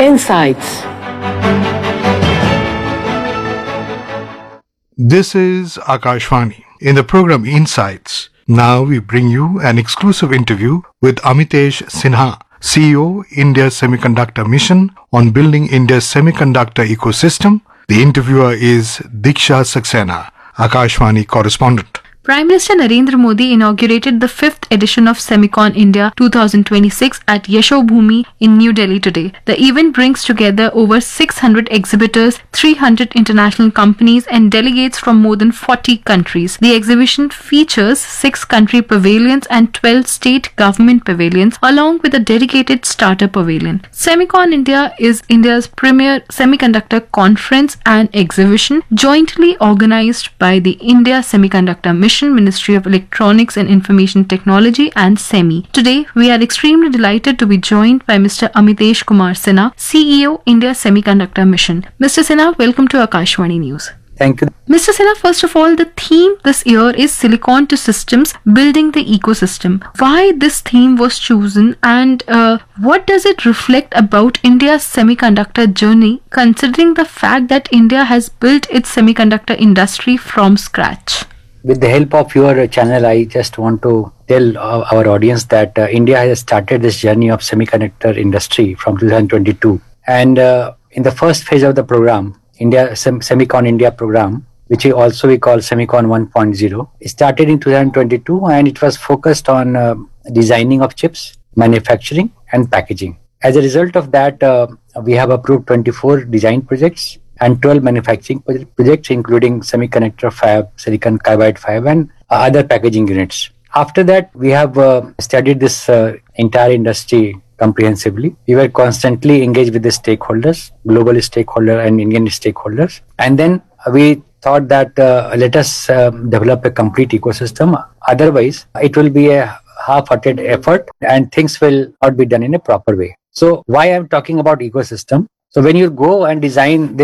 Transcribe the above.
Insights. This is Akashvani. In the program Insights, now we bring you an exclusive interview with Amitesh Sinha, CEO, India Semiconductor Mission, on building India's semiconductor ecosystem. The interviewer is Diksha Saxena, Akashvani correspondent. Prime Minister Narendra Modi inaugurated the 5th edition of Semicon India 2026 at Yashobhoomi in New Delhi today. The event brings together over 600 exhibitors, 300 international companies and delegates from more than 40 countries. The exhibition features 6 country pavilions and 12 state government pavilions along with a dedicated startup pavilion. Semicon India is India's premier semiconductor conference and exhibition jointly organized by the India Semiconductor Mission, Ministry of Electronics and Information Technology and SEMI. Today, we are extremely delighted to be joined by Mr. Amitesh Kumar Sinha, CEO, India Semiconductor Mission. Mr. Sinha, welcome to Akashvani News. Thank you. Mr. Sinha, first of all, the theme this year is Silicon to Systems, Building the Ecosystem. Why this theme was chosen and what does it reflect about India's semiconductor journey, considering the fact that India has built its semiconductor industry from scratch? With the help of your channel, I just want to tell our audience that India has started this journey of semiconductor industry from 2022. And in the first phase of the program, India Semicon India program, which we call Semicon 1.0, it started in 2022 and it was focused on designing of chips, manufacturing and packaging. As a result of that, we have approved 24 design projects and 12 manufacturing projects, including semiconductor fab, silicon carbide fab, and other packaging units. After that, we have studied this entire industry comprehensively. We were constantly engaged with the stakeholders, global stakeholders and Indian stakeholders. And then we thought that let us develop a complete ecosystem. Otherwise, it will be a half-hearted effort and things will not be done in a proper way. So why I'm talking about ecosystem? So when you go and design